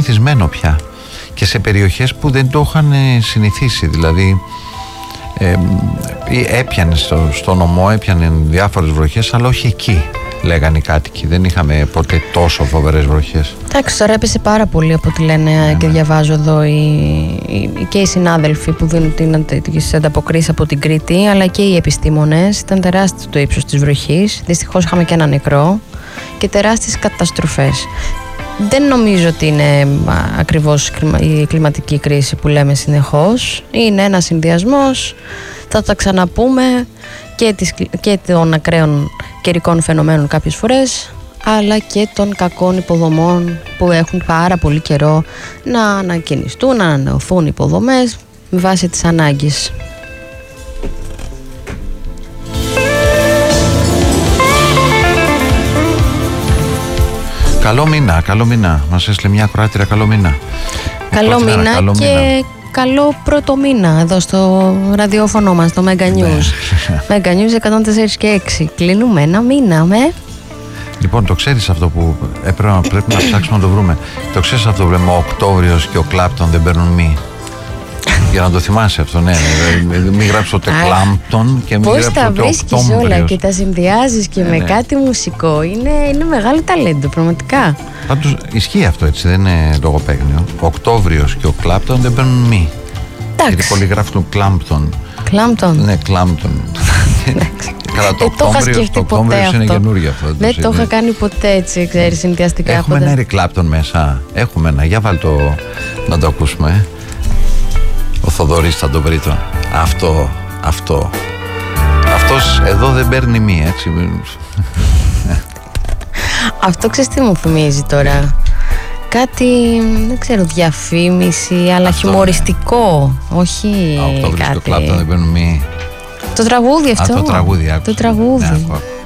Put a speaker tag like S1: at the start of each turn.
S1: συνηθισμένο πια και σε περιοχές που δεν το είχαν συνηθίσει. Δηλαδή έπιανε στο νομό, έπιανε διάφορες βροχές, αλλά όχι εκεί, λέγανε οι κάτοικοι. Δεν είχαμε ποτέ τόσο φοβερές βροχές.
S2: Εντάξει, τώρα έπεσε πάρα πολύ από ό,τι λένε και διαβάζω εδώ και οι συνάδελφοι που δίνουν τις ανταποκρίσεις από την Κρήτη, αλλά και οι επιστήμονες. Ήταν τεράστιο το ύψος της βροχής. Δυστυχώς είχαμε και ένα νεκρό και τεράστιες καταστροφές. Δεν νομίζω ότι είναι ακριβώς η κλιματική κρίση που λέμε συνεχώς. Είναι ένας συνδυασμός, θα τα ξαναπούμε, και των ακραίων καιρικών φαινομένων κάποιες φορές, αλλά και των κακών υποδομών που έχουν πάρα πολύ καιρό να ανακαινιστούν, να ανανεωθούν υποδομές με βάση τις ανάγκες.
S1: Καλό μήνα. Μας έστειλε μια ακροάτρια, καλό μήνα.
S2: Καλό μήνα και καλό πρώτο μήνα εδώ στο ραδιόφωνο μας, το Mega News. Mega News 104 και 6. Κλείνουμε ένα μήνα
S1: Λοιπόν, το ξέρεις αυτό που πρέπει να ψάξουμε να το βρούμε. Το ξέρεις αυτό που λέμε, ο Οκτώβριος και ο Κλάπτον δεν παίρνουν μη. Για να το θυμάσαι αυτό, ναι. Μην γράψω ούτε Κλάμπτον και μην γράψω ούτε Οκτώβριος.
S2: Πώς τα βρίσκεις όλα και τα συνδυάζεις και με κάτι μουσικό. Είναι μεγάλο ταλέντο, πραγματικά.
S1: Πάντως ισχύει αυτό, έτσι, δεν είναι λογοπαίγνιο. Ο Οκτώβριος και ο Κλάπτον δεν παίρνουν μη. Γιατί πολλοί γράφουν Κλάμπτον.
S2: Κλάμπτον.
S1: Ναι, Κλάμπτον. Καλά, το Οκτώβριος είναι καινούργιο αυτό.
S2: Δεν το είχα κάνει ποτέ έτσι, ξέρεις, συνδυαστικά.
S1: Έχουμε ένα Eric Clapton μέσα. Έχουμε ένα. Για βάλ το να το ακούσουμε. Ο Θοδωρής θα το βρει το. Αυτός εδώ δεν παίρνει μη, έτσι.
S2: Αυτό ξέρεις τι μου θυμίζει τώρα. Κάτι, δεν ξέρω, διαφήμιση, αλλά χιουμοριστικό. Όχι
S1: κάτι. Ο Κλάπτον δεν παίρνουν μη.
S2: Το τραγούδι αυτό.
S1: Το τραγούδι, άκουσα.
S2: Το τραγούδι.
S1: Ναι,